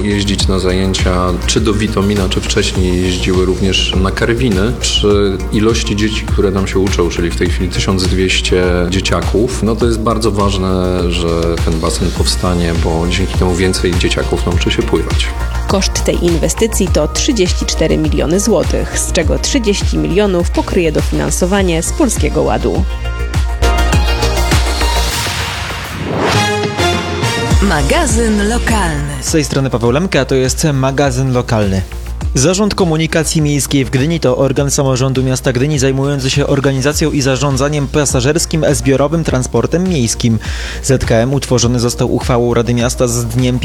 jeździć na zajęcia czy do Witomina, czy wcześniej jeździły również na Karwiny. Przy ilości dzieci, które nam się uczą, czyli w tej chwili 1200 dzieciaków, no to jest bardzo ważne, że ten basen powstanie, bo dzięki temu więcej dzieciaków nauczy się pływać. Koszt tej inwestycji to 34 miliony złotych, z czego 30 milionów pokryje dofinansowanie z Polskiego Ładu. Magazyn lokalny. Z tej strony Paweł Lemka, to jest magazyn lokalny. Zarząd Komunikacji Miejskiej w Gdyni to organ samorządu miasta Gdyni zajmujący się organizacją i zarządzaniem pasażerskim zbiorowym transportem miejskim. ZKM utworzony został uchwałą Rady Miasta z dniem